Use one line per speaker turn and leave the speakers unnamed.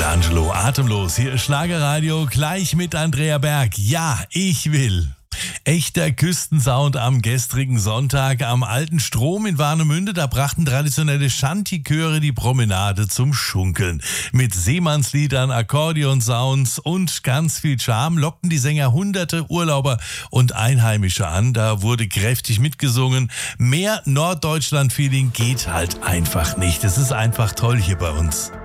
D'Angelo, atemlos. Hier ist Schlagerradio, gleich mit Andrea Berg. Ja, ich will. Echter Küstensound am gestrigen Sonntag am Alten Strom in Warnemünde. Da brachten traditionelle Shanty-Chöre die Promenade zum Schunkeln. Mit Seemannsliedern, Akkordeonsounds und ganz viel Charme lockten die Sänger hunderte Urlauber und Einheimische an. Da wurde kräftig mitgesungen. Mehr Norddeutschland-Feeling geht halt einfach nicht. Es ist einfach toll hier bei uns.